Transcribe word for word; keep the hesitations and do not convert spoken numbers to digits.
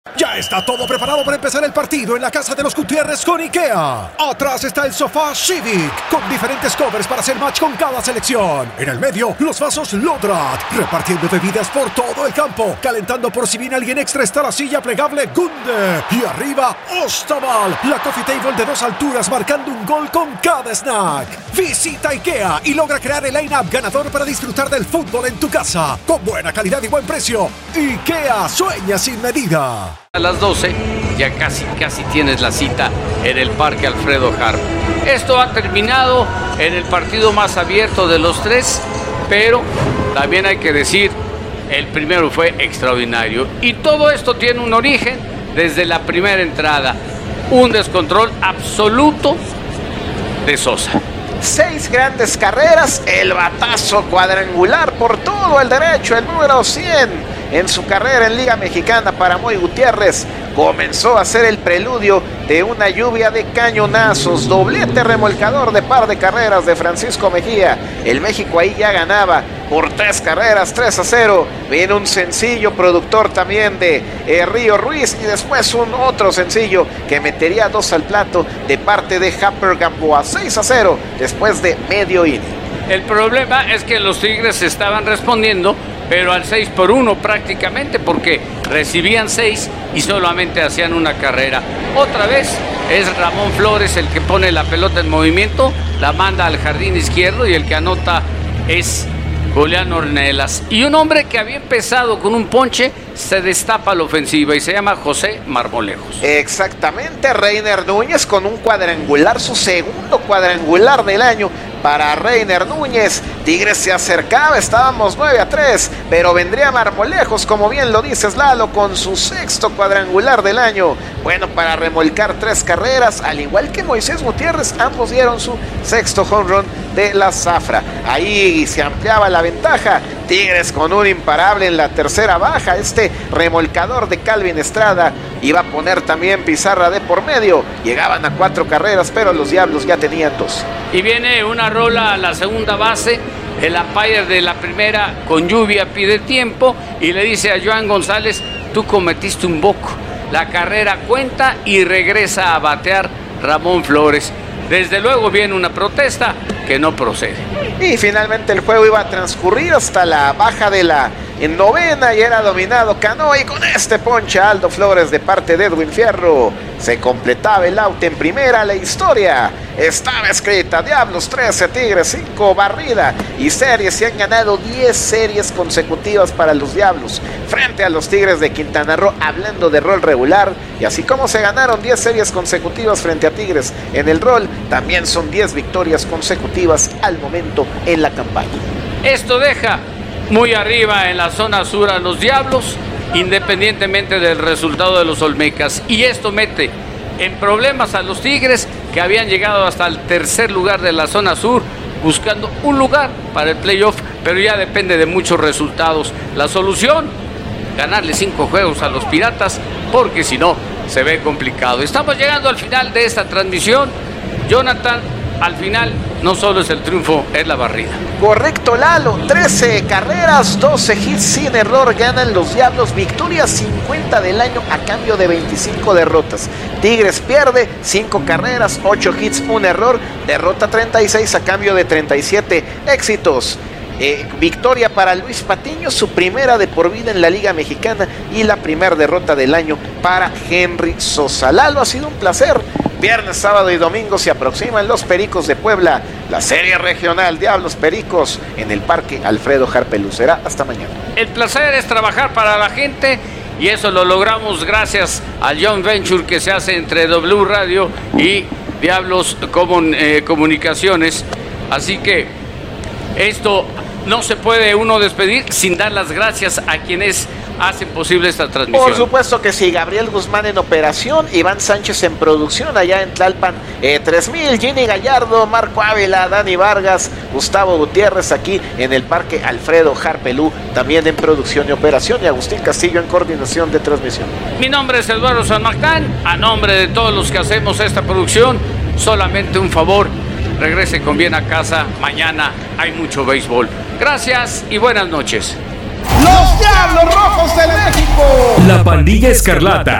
Ya está todo preparado para empezar el partido en la casa de los Gutiérrez con IKEA. Atrás está el sofá Civic, con diferentes covers para hacer match con cada selección. En el medio, los vasos Lodrat, repartiendo bebidas por todo el campo. Calentando por si viene alguien extra está la silla plegable Gunde. Y arriba, Ostaval, la coffee table de dos alturas marcando un gol con cada snack. Visita IKEA y logra crear el line-up ganador para disfrutar del fútbol en tu casa. Con buena calidad y buen precio. IKEA sueña sin medida. A las doce ya casi casi tienes la cita en el Parque Alfredo Harp. Esto ha terminado en el partido más abierto de los tres, pero también hay que decir, el primero fue extraordinario. Y todo esto tiene un origen desde la primera entrada. Un descontrol absoluto de Sosa. Seis grandes carreras, el batazo cuadrangular por todo el derecho, el número cien en su carrera en Liga Mexicana para Moy Gutiérrez. Comenzó a ser el preludio de una lluvia de cañonazos, doblete remolcador de par de carreras de Francisco Mejía. El México ahí ya ganaba por tres carreras, tres a cero. Viene un sencillo productor también de eh, Río Ruiz y después un otro sencillo que metería dos al plato de parte de Harper Gamboa. seis a cero después de medio inning. El problema es que los Tigres estaban respondiendo, pero al seis por uno prácticamente, porque recibían seis y solamente hacían una carrera. Otra vez es Ramón Flores el que pone la pelota en movimiento, la manda al jardín izquierdo y el que anota es Julián Ornelas. Y un hombre que había empezado con un ponche se destapa la ofensiva y se llama José Marmolejos. Exactamente, Reiner Núñez con un cuadrangular, su segundo cuadrangular del año para Reiner Núñez. Tigres se acercaba, estábamos nueve a tres, pero vendría Marmolejos, como bien lo dices Lalo, con su sexto cuadrangular del año. Bueno, para remolcar tres carreras, al igual que Moisés Gutiérrez, ambos dieron su sexto home run de la zafra. Ahí se ampliaba la ventaja. Tigres con un imparable en la tercera baja. Este remolcador de Calvin Estrada iba a poner también pizarra de por medio. Llegaban a cuatro carreras, pero los Diablos ya tenían dos. Y viene una rola a la segunda base. El umpire de la primera con lluvia pide tiempo y le dice a Joan González: tú cometiste un boco. La carrera cuenta y regresa a batear Ramón Flores. Desde luego viene una protesta que no procede. Y finalmente el juego iba a transcurrir hasta la baja de la en novena y era dominado Cano, y con este ponche Aldo Flores de parte de Edwin Fierro se completaba el out en primera. La historia estaba escrita: Diablos trece, Tigres cinco, barrida y series. Se han ganado diez series consecutivas para los Diablos frente a los Tigres de Quintana Roo, hablando de rol regular. Y así como se ganaron diez series consecutivas frente a Tigres en el rol, también son diez victorias consecutivas al momento en la campaña. Esto deja muy arriba en la zona sur a los Diablos, independientemente del resultado de los Olmecas. Y esto mete en problemas a los Tigres, que habían llegado hasta el tercer lugar de la zona sur, buscando un lugar para el playoff, pero ya depende de muchos resultados. La solución: ganarle cinco juegos a los Piratas, porque si no, se ve complicado. Estamos llegando al final de esta transmisión. Jonathan, al final no solo es el triunfo, es la barrida. Correcto, Lalo. trece carreras, doce hits sin error. Ganan los Diablos. Victoria cincuenta del año a cambio de veinticinco derrotas. Tigres pierde cinco carreras, ocho hits, un error. Derrota treinta y seis a cambio de treinta y siete éxitos. Eh, victoria para Luis Patiño, su primera de por vida en la Liga Mexicana, y la primera derrota del año para Henry Sosa. Lalo, ha sido un placer. Viernes, sábado y domingo se aproximan los Pericos de Puebla, la serie regional Diablos Pericos en el Parque Alfredo Harp Elú. Será hasta mañana. El placer es trabajar para la gente, y eso lo logramos gracias al joint venture que se hace entre W Radio y Diablos Comun, eh, Comunicaciones. Así que esto no se puede uno despedir sin dar las gracias a quienes hacen posible esta transmisión. Por supuesto que sí. Gabriel Guzmán en operación, Iván Sánchez en producción allá en Tlalpan eh, tres mil, Ginny Gallardo, Marco Ávila, Dani Vargas, Gustavo Gutiérrez aquí en el Parque Alfredo Harp Elú, también en producción y operación, y Agustín Castillo en coordinación de transmisión. Mi nombre es Eduardo San Marcán. A nombre de todos los que hacemos esta producción, solamente un favor: regrese con bien a casa. Mañana hay mucho béisbol. Gracias y buenas noches. ¡Los Diablos! Diablos Rojos del México. La Pandilla Escarlata.